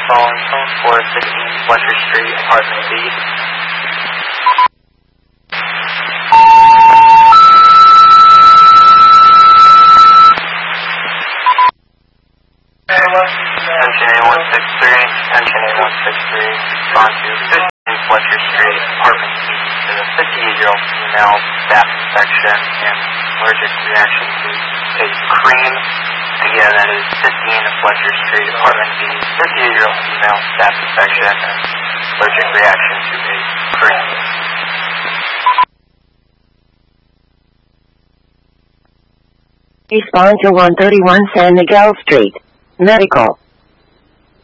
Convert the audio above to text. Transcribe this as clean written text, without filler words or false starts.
calling phone 415 Fletcher Street, apartment B. Attention A163, attention A163, respond to 15 Fletcher Street, apartment B, to the 58-year-old female, staff infection and allergic reaction to a cream. Again, that is 15 Fletcher Street, apartment B, 58-year-old female, staff infection and allergic reaction to a cream. Respond to 131 San Miguel Street. Medical.